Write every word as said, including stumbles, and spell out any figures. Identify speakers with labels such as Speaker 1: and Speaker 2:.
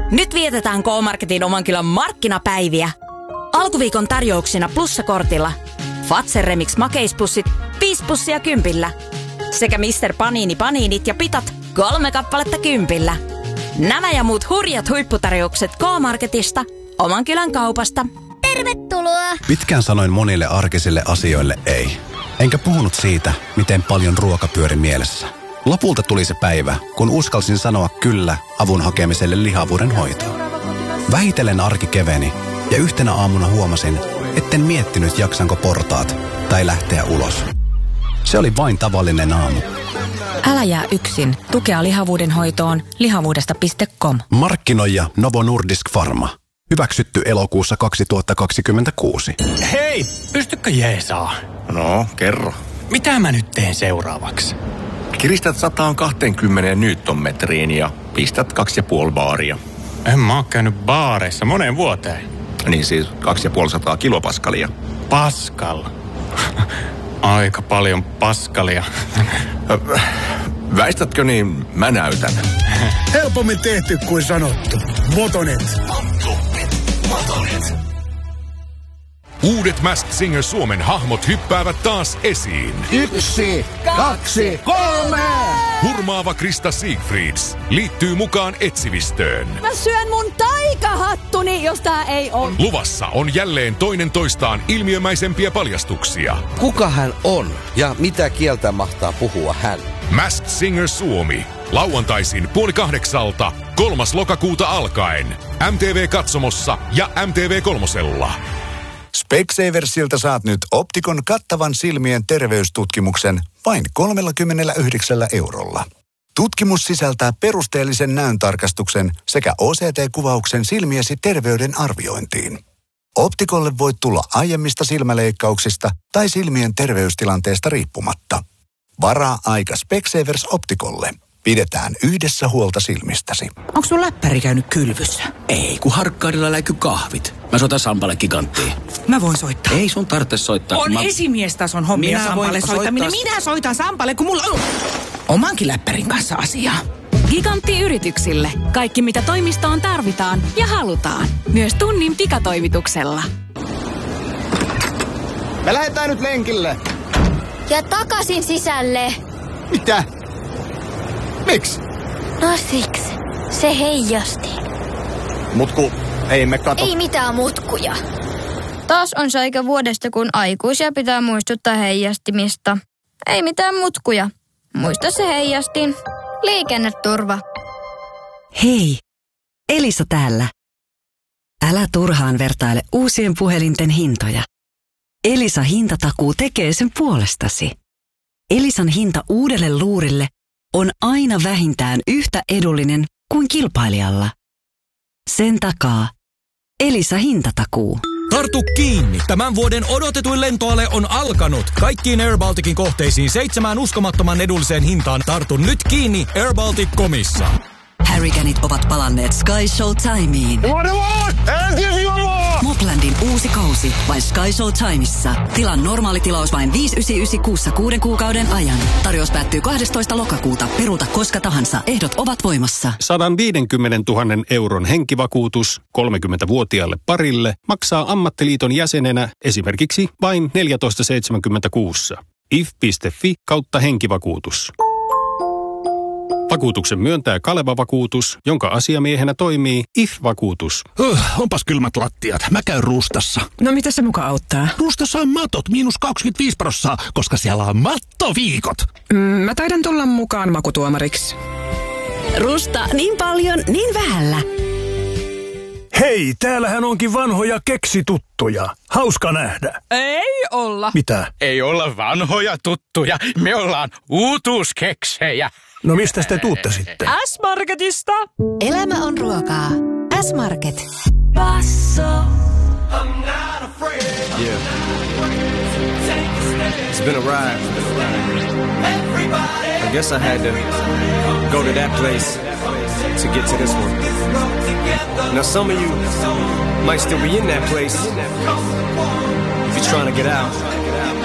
Speaker 1: Nyt vietetään K-Marketin Omankylän markkinapäiviä. Alkuviikon tarjouksina plussakortilla. Fazer Remix makeispussit, viisi pussia kympillä. Sekä mister Panini Paninit ja pitat, kolme kappaletta kympillä. Nämä ja muut hurjat huipputarjoukset K-Marketista, Omankylän kaupasta.
Speaker 2: Tervetuloa!
Speaker 3: Pitkään sanoin monille arkisille asioille ei. Enkä puhunut siitä, miten paljon ruoka pyöri mielessä. Lopulta tuli se päivä, kun uskalsin sanoa kyllä avun hakemiselle lihavuuden hoitoon. Vähitellen arki keveni ja yhtenä aamuna huomasin, etten miettinyt jaksanko portaat tai lähteä ulos. Se oli vain tavallinen aamu.
Speaker 1: Älä jää yksin. Tukea lihavuuden hoitoon lihavuudesta piste com.
Speaker 3: Markkinoija Novo Nordisk Pharma. Hyväksytty elokuussa kaksituhattakaksikymmentäkuusi.
Speaker 4: Hei, pystykö jeesaa?
Speaker 5: No, kerro.
Speaker 4: Mitä mä nyt teen seuraavaksi?
Speaker 5: Kiristät sata kaksikymmentä newtonmetriin ja pistät kaksi ja puoli baaria.
Speaker 4: En mä oo käynyt baareissa moneen vuoteen.
Speaker 5: Niin siis kaksi ja puoli sataa kilopaskalia.
Speaker 4: Paskal. Aika paljon paskalia.
Speaker 5: Väistätkö niin, mä näytän.
Speaker 6: Helpommin tehty kuin sanottu. Motonet.
Speaker 5: Motonet.
Speaker 7: Uudet Masked Singer Suomen hahmot hyppäävät taas esiin.
Speaker 6: Yksi, kaksi, kolme!
Speaker 7: Hurmaava Krista Siegfrieds liittyy mukaan etsivistöön.
Speaker 8: Mä syön mun taikahattuni, jos tää ei on.
Speaker 7: Luvassa on jälleen toinen toistaan ilmiömäisempiä paljastuksia.
Speaker 9: Kuka hän on ja mitä kieltä mahtaa puhua hän?
Speaker 7: Masked Singer Suomi. Lauantaisin puoli kahdeksalta, kolmas lokakuuta alkaen. M T V-katsomossa ja M T V kolmosella.
Speaker 10: Specsaversilta saat nyt Optikon kattavan silmien terveystutkimuksen vain kolmekymmentäyhdeksän eurolla. Tutkimus sisältää perusteellisen näöntarkastuksen sekä O C T-kuvauksen silmiesi terveyden arviointiin. Optikolle voit tulla aiemmista silmäleikkauksista tai silmien terveystilanteesta riippumatta. Varaa aika Specsavers Optikolle. Pidetään yhdessä huolta silmistäsi.
Speaker 11: Onko sun läppäri käynyt kylvyssä? Ei, kun Harkkaadilla läiky kahvit. Mä soitan Sampalle Giganttiin. Mä voin soittaa. Ei sun tarvitse soittaa.
Speaker 12: On
Speaker 11: mä...
Speaker 12: esimiestason hommia
Speaker 11: Minä
Speaker 12: Sampalle soittaminen.
Speaker 11: soittaa...
Speaker 12: Minä soitan Sampalle, kun mulla on omankin läppärin kanssa asiaa.
Speaker 1: Gigantti yrityksille. Kaikki mitä toimistoon tarvitaan ja halutaan. Myös tunnin pikatoimituksella.
Speaker 6: Me lähdetään nyt lenkille.
Speaker 2: Ja takaisin sisälle.
Speaker 6: Mitä? Miksi?
Speaker 2: No siksi. Se heijasti.
Speaker 6: Mutku, ei me kato.
Speaker 2: Ei mitään mutkuja.
Speaker 13: Taas on se aika vuodesta, kun aikuisia pitää muistuttaa heijastimista. Ei mitään mutkuja. Muista se heijastin. Liikenneturva.
Speaker 14: Hei, Elisa täällä. Älä turhaan vertaile uusien puhelinten hintoja. Elisa hintatakuu tekee sen puolestasi. Elisan hinta uudelle luurille on aina vähintään yhtä edullinen kuin kilpailijalla. Sen takaa Elisa hintatakuu.
Speaker 15: Tartu kiinni! Tämän vuoden odotetuin lentoale on alkanut. Kaikkiin Air Balticin kohteisiin seitsemään uskomattoman edulliseen hintaan. Tartu nyt kiinni air baltic piste comissa.
Speaker 14: Hurricaneit ovat palanneet Sky Show Timeen. Moplandin uusi kausi vain Sky Show Timeissa. Tilan normaali tilaus vain viisi yhdeksänsataayhdeksänkymmentäyhdeksän kuussa kuuden kuukauden ajan. Tarjous päättyy kahdestoista lokakuuta. Peruuta koska tahansa. Ehdot ovat voimassa.
Speaker 16: sata viisikymmentätuhatta euron henkivakuutus kolmekymmentävuotiaalle parille maksaa ammattiliiton jäsenenä esimerkiksi vain neljätoista seitsemänkymmentäkuusi. if piste fi kautta henkivakuutus. Vakuutuksen myöntää Kaleva-vakuutus, jonka asiamiehenä toimii I F-vakuutus.
Speaker 17: Huh, onpas kylmät lattiat. Mä käyn Ruustassa.
Speaker 12: No mitä se muka auttaa?
Speaker 17: Ruustassa on matot miinus kaksikymmentäviisi prosenttia, koska siellä on mattoviikot.
Speaker 12: Mm, mä taidan tulla mukaan makutuomariksi.
Speaker 14: Rusta niin paljon, niin vähällä.
Speaker 17: Hei, täällähän onkin vanhoja keksituttuja. Hauska nähdä.
Speaker 12: Ei olla.
Speaker 17: Mitä?
Speaker 4: Ei olla vanhoja tuttuja. Me ollaan uutuuskeksejä.
Speaker 17: No mistä te tuutte sitten?
Speaker 12: S-Marketista.
Speaker 14: Elämä on ruokaa. S-Market.
Speaker 18: Basso. I'm not afraid.
Speaker 19: Yeah. It's been a ride. I guess I had to go to that place to get to this one. Now some of you might still be in that place if you're trying to get out.